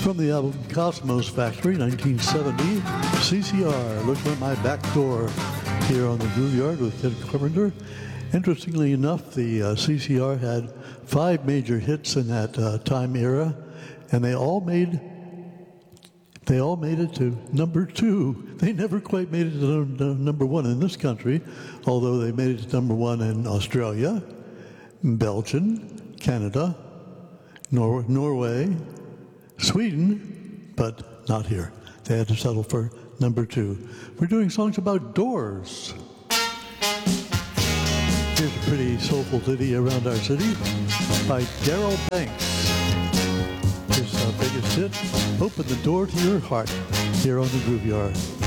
From the album Cosmos Factory, 1970, CCR, Looking at My Back Door, here on the Groove Yard with Ted Carpenter. Interestingly enough, the CCR had 5 major hits in that time era, and they all made it to number 2. They never quite made it to number 1 in this country, although they made it to number 1 in Australia, Belgium, Canada, Norway, Sweden, but not here. They had to settle for number 2. We're doing songs about doors. Here's a pretty soulful ditty around our city by Darryl Banks. His biggest hit, Open the Door to Your Heart, here on the Groove Yard.